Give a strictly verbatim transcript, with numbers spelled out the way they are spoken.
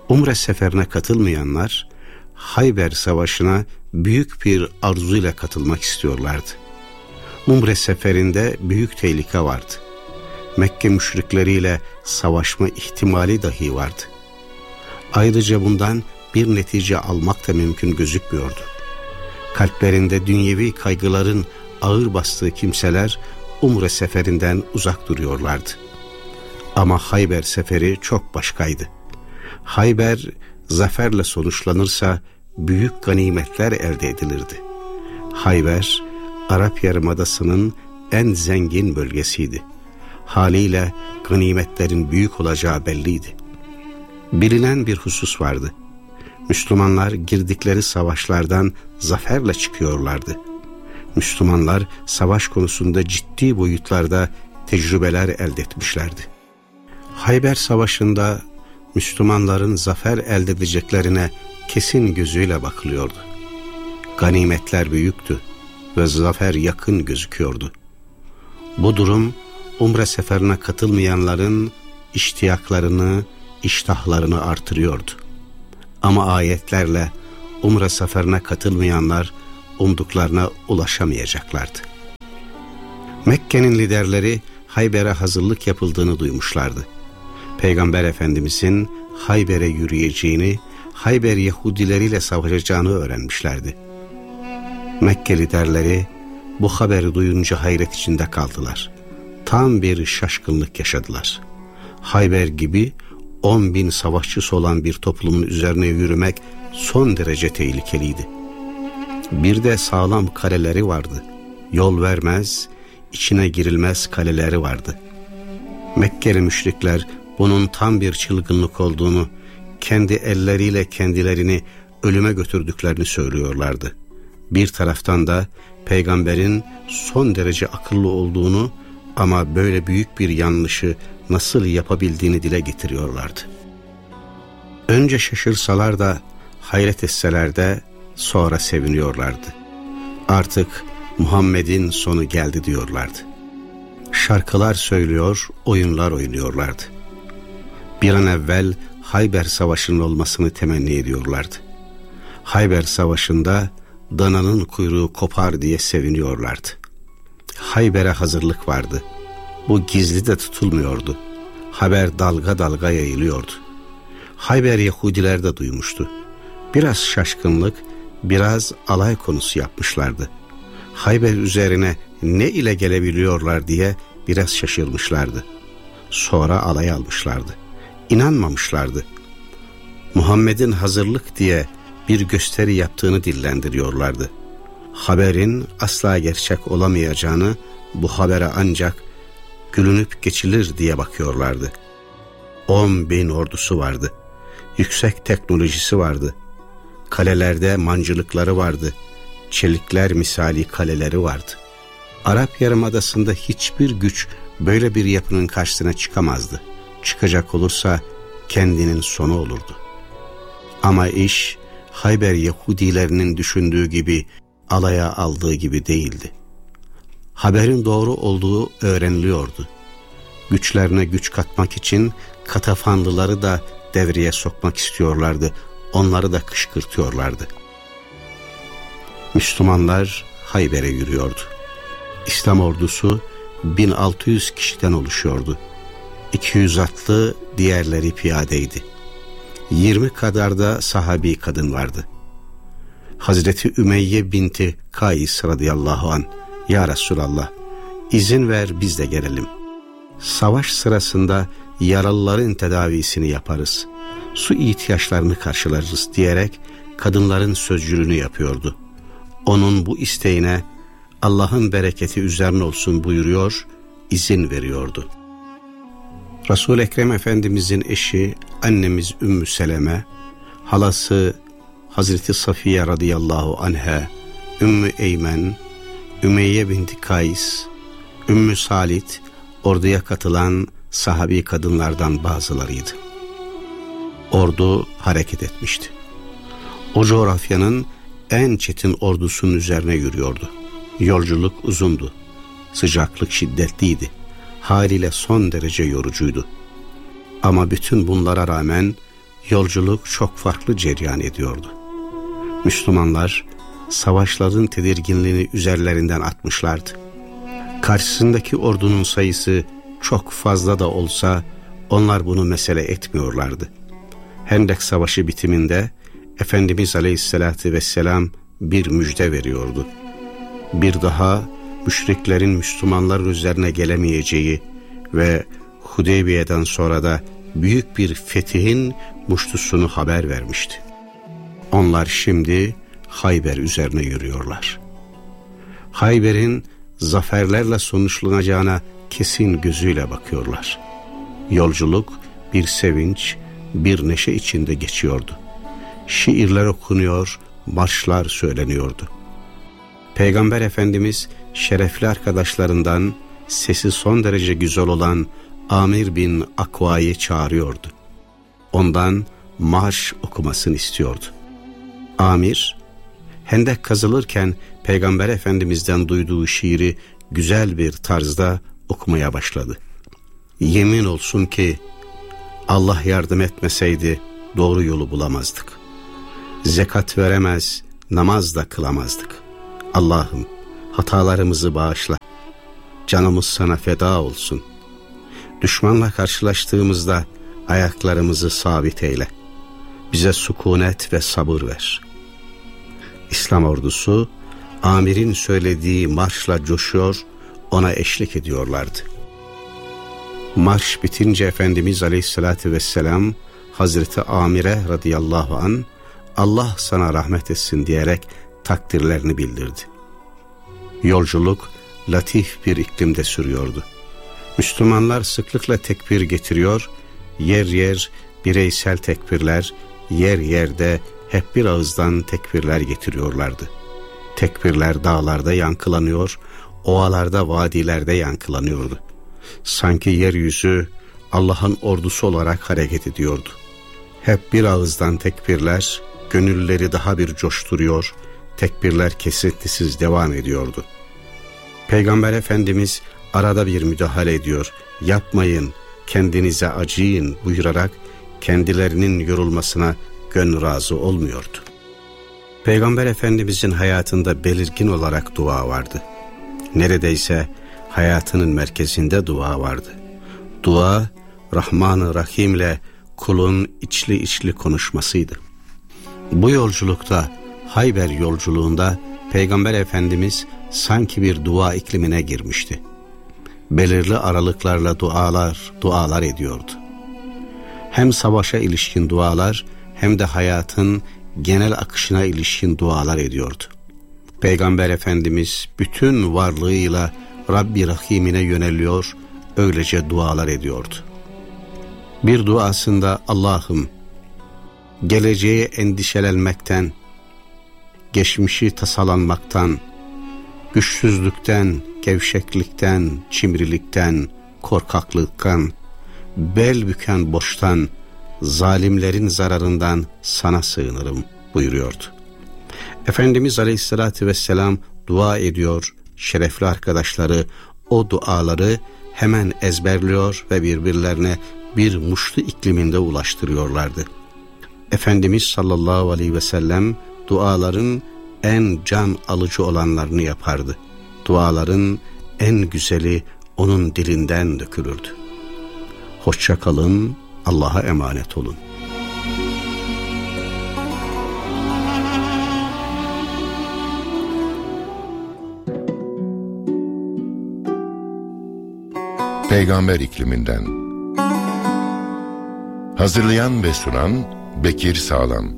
Umre seferine katılmayanlar Hayber Savaşı'na büyük bir arzuyla katılmak istiyorlardı. Umre seferinde büyük tehlike vardı. Mekke müşrikleriyle savaşma ihtimali dahi vardı. Ayrıca bundan bir netice almak da mümkün gözükmüyordu. Kalplerinde dünyevi kaygıların ağır bastığı kimseler Umre seferinden uzak duruyorlardı. Ama Hayber seferi çok başkaydı. Hayber zaferle sonuçlanırsa büyük ganimetler elde edilirdi. Hayber, Arap Yarımadası'nın en zengin bölgesiydi. Haliyle ganimetlerin büyük olacağı belliydi. Bilinen bir husus vardı. Müslümanlar girdikleri savaşlardan zaferle çıkıyorlardı. Müslümanlar savaş konusunda ciddi boyutlarda tecrübeler elde etmişlerdi. Hayber Savaşı'nda Müslümanların zafer elde edeceklerine kesin gözüyle bakılıyordu. Ganimetler büyüktü ve zafer yakın gözüküyordu. Bu durum Umre seferine katılmayanların iştiyaklarını, iştahlarını artırıyordu. Ama ayetlerle Umre seferine katılmayanlar umduklarına ulaşamayacaklardı. Mekke'nin liderleri Hayber'e hazırlık yapıldığını duymuşlardı. Peygamber Efendimizin Hayber'e yürüyeceğini, Hayber Yahudileriyle savaşacağını öğrenmişlerdi. Mekke liderleri bu haberi duyunca hayret içinde kaldılar. Tam bir şaşkınlık yaşadılar. Hayber gibi on bin savaşçısı olan bir toplumun üzerine yürümek son derece tehlikeliydi. Bir de sağlam kaleleri vardı. Yol vermez, içine girilmez kaleleri vardı. Mekkeli müşrikler bunun tam bir çılgınlık olduğunu, kendi elleriyle kendilerini ölüme götürdüklerini söylüyorlardı. Bir taraftan da peygamberin son derece akıllı olduğunu ama böyle büyük bir yanlışı nasıl yapabildiğini dile getiriyorlardı. Önce şaşırsalar da, hayret etseler de sonra seviniyorlardı. Artık Muhammed'in sonu geldi diyorlardı. Şarkılar söylüyor, oyunlar oynuyorlardı. Bir an evvel Hayber Savaşı'nın olmasını temenni ediyorlardı. Hayber Savaşı'nda dananın kuyruğu kopar diye seviniyorlardı. Hayber'e hazırlık vardı. Bu gizli de tutulmuyordu. Haber dalga dalga yayılıyordu. Hayber Yahudiler de duymuştu. Biraz şaşkınlık, biraz alay konusu yapmışlardı. Hayber üzerine ne ile gelebiliyorlar diye biraz şaşırmışlardı. Sonra alay almışlardı. İnanmamışlardı. Muhammed'in hazırlık diye bir gösteri yaptığını dillendiriyorlardı. Haberin asla gerçek olamayacağını, bu habere ancak gülünüp geçilir diye bakıyorlardı. On bin ordusu vardı. Yüksek teknolojisi vardı. Kalelerde mancılıkları vardı. Çelikler misali kaleleri vardı. Arap Yarımadası'nda hiçbir güç böyle bir yapının karşısına çıkamazdı. Çıkacak olursa kendinin sonu olurdu. Ama iş Hayber Yahudilerinin düşündüğü gibi, alaya aldığı gibi değildi. Haberin doğru olduğu öğreniliyordu. Güçlerine güç katmak için Katafanlıları da devreye sokmak istiyorlardı. Onları da kışkırtıyorlardı. Müslümanlar Hayber'e yürüyordu. İslam ordusu bin altı yüz kişiden oluşuyordu. iki yüz atlı, diğerleri piyadeydi. yirmi kadar da sahabi kadın vardı. Hazreti Ümeyye binti Kays radıyallahu an, "Ya Resulallah, izin ver biz de gelelim. Savaş sırasında yaralıların tedavisini yaparız. Su ihtiyaçlarını karşılarız" diyerek kadınların sözcülüğünü yapıyordu. Onun bu isteğine Allah'ın bereketi üzerine olsun buyuruyor, izin veriyordu. Resul-i Ekrem Efendimizin eşi annemiz Ümmü Seleme, halası Hazreti Safiye radıyallahu anha, Ümmü Eymen, Ümeyye binti Kays, Ümmü Salit orduya katılan sahabi kadınlardan bazılarıydı. Ordu hareket etmişti. O coğrafyanın en çetin ordusunun üzerine yürüyordu. Yolculuk uzundu. Sıcaklık şiddetliydi. Haliyle son derece yorucuydu. Ama bütün bunlara rağmen yolculuk çok farklı cereyan ediyordu. Müslümanlar savaşların tedirginliğini üzerlerinden atmışlardı. Karşısındaki ordunun sayısı çok fazla da olsa onlar bunu mesele etmiyorlardı. Hendek Savaşı bitiminde Efendimiz Aleyhisselatü Vesselam bir müjde veriyordu. Bir daha müşriklerin Müslümanların üzerine gelemeyeceği ve Hudeybiye'den sonra da büyük bir fetihin muştusunu haber vermişti. Onlar şimdi Hayber üzerine yürüyorlar. Hayber'in zaferlerle sonuçlanacağına kesin gözüyle bakıyorlar. Yolculuk bir sevinç, bir neşe içinde geçiyordu. Şiirler okunuyor, marşlar söyleniyordu. Peygamber Efendimiz şerefli arkadaşlarından sesi son derece güzel olan Amir bin Akva'yı çağırıyordu. Ondan marş okumasını istiyordu. Amir, hendek kazılırken Peygamber Efendimiz'den duyduğu şiiri güzel bir tarzda okumaya başladı. Yemin olsun ki Allah yardım etmeseydi doğru yolu bulamazdık. Zekat veremez, namaz da kılamazdık. Allah'ım hatalarımızı bağışla. Canımız sana feda olsun. Düşmanla karşılaştığımızda ayaklarımızı sabit eyle. Bize sükunet ve sabır ver. İslam ordusu Amir'in söylediği marşla coşuyor, ona eşlik ediyorlardı. Marş bitince Efendimiz Aleyhisselatü Vesselam Hazreti Amir'e radıyallahu an Allah sana rahmet etsin diyerek takdirlerini bildirdi. Yolculuk latif bir iklimde sürüyordu. Müslümanlar sıklıkla tekbir getiriyor, yer yer bireysel tekbirler, yer yerde hep bir ağızdan tekbirler getiriyorlardı. Tekbirler dağlarda yankılanıyor, ovalarda, vadilerde yankılanıyordu. Sanki yeryüzü Allah'ın ordusu olarak hareket ediyordu. Hep bir ağızdan tekbirler, gönülleri daha bir coşturuyor, tekbirler kesintisiz devam ediyordu. Peygamber Efendimiz arada bir müdahale ediyor, yapmayın, kendinize acıyın buyurarak kendilerinin yorulmasına gönül razı olmuyordu. Peygamber Efendimizin hayatında belirgin olarak dua vardı. Neredeyse hayatının merkezinde dua vardı. Dua, Rahman-ı Rahim'le kulun içli içli konuşmasıydı. Bu yolculukta, Hayber yolculuğunda Peygamber Efendimiz sanki bir dua iklimine girmişti. Belirli aralıklarla dualar, dualar ediyordu. Hem savaşa ilişkin dualar hem de hayatın genel akışına ilişkin dualar ediyordu. Peygamber Efendimiz bütün varlığıyla Rabbi Rahim'ine yöneliyor, öylece dualar ediyordu. Bir duasında Allah'ım, geleceğe endişelenmekten, geçmişi tasalanmaktan, güçsüzlükten, gevşeklikten, cimrilikten, korkaklıktan, bel büken boştan, zalimlerin zararından sana sığınırım buyuruyordu. Efendimiz Aleyhisselatü Vesselam dua ediyor, şerefli arkadaşları o duaları hemen ezberliyor ve birbirlerine bir muştu ikliminde ulaştırıyorlardı. Efendimiz sallallahu aleyhi ve sellem duaların en can alıcı olanlarını yapardı. Duaların en güzeli onun dilinden dökülürdü. Hoşça kalın, Allah'a emanet olun. Peygamber ikliminden. Hazırlayan ve sunan Bekir Sağlam.